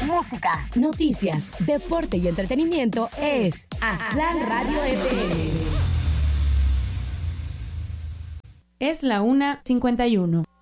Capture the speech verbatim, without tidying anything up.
música, noticias, deporte y entretenimiento es Aztlán Radio F M. Es la una cincuenta y uno.